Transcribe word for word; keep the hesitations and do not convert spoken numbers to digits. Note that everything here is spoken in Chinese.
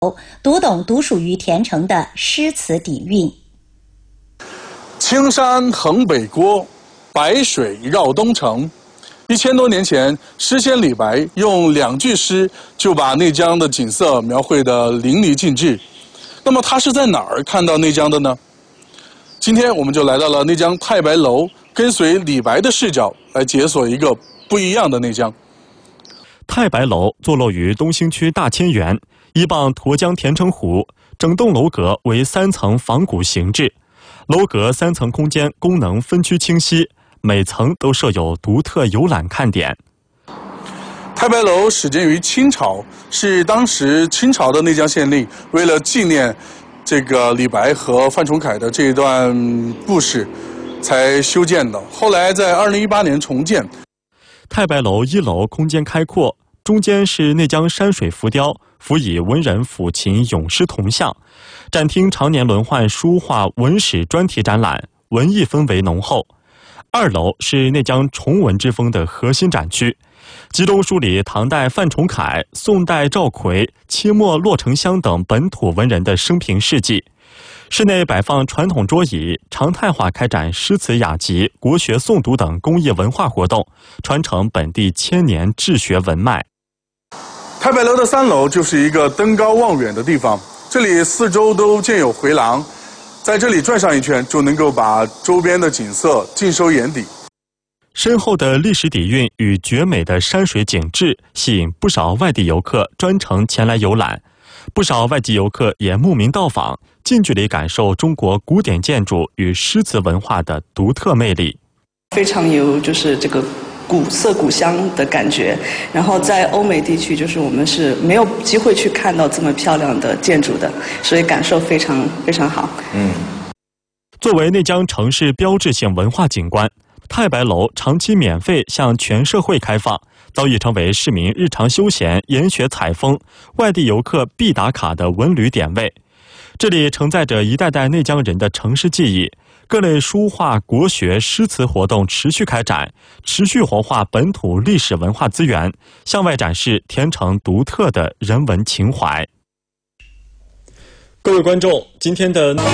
读懂独属于田城的诗词底蕴。 青山横北郭，白水绕东城。一千多年前，诗仙李白用两句诗就把内江的景色描绘得淋漓尽致。那么他是在哪儿看到内江的呢？今天我们就来到了内江太白楼，跟随李白的视角来解锁一个不一样的内江。 太白楼坐落于东兴区大千园，依傍沱江田城湖，整栋楼阁为三层仿古形制，楼阁三层空间功能分区清晰，每层都设有独特游览看点。 太白楼始建于清朝，是当时清朝的内江县令为了纪念这个李白和范崇凯的这一段故事才修建的。后来在二零一八年重建。 太白楼一楼空间开阔，中间是内江山水浮雕，辅以文人抚琴咏诗铜像。展厅常年轮换书画文史专题展览，文艺氛围浓厚。二楼是内江崇文之风的核心展区，集中梳理唐代范崇凯、宋代赵奎、清末骆成香等本土文人的生平事迹。室内摆放传统桌椅，常态化开展诗词雅集、国学诵读等公益文化活动，传承本地千年治学文脉。 太白楼的三楼就是一个登高望远的地方，这里四周都建有回廊，在这里转上一圈就能够把周边的景色尽收眼底。 深厚的历史底蕴与绝美的山水景致吸引不少外地游客专程前来游览，不少外籍游客也慕名到访，近距离感受中国古典建筑与诗词文化的独特魅力。 非常有就是这个古色古香的感觉，然后在欧美地区就是我们是没有机会去看到这么漂亮的建筑的，所以感受非常非常好。 嗯，作为内江城市标志性文化景观，太白楼长期免费向全社会开放，早已成为市民日常休闲、研学采风、外地游客必打卡的文旅点位。这里承载着一代代内江人的城市记忆，各类书画、国学、诗词活动持续开展，持续活化本土历史文化资源，向外展示田城独特的人文情怀。各位观众，今天的